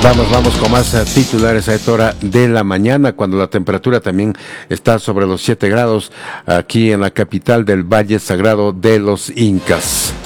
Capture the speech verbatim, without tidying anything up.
Vamos, vamos con más uh, titulares a esta hora de la mañana, cuando la temperatura también está sobre los siete grados aquí en la capital del Valle Sagrado de los Incas.